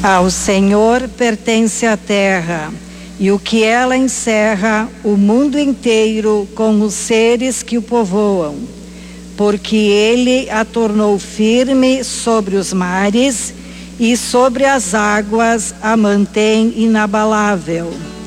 Ao Senhor pertence a terra, e o que ela encerra, o mundo inteiro com os seres que o povoam. Porque ele a tornou firme sobre os mares, e sobre as águas a mantém inabalável.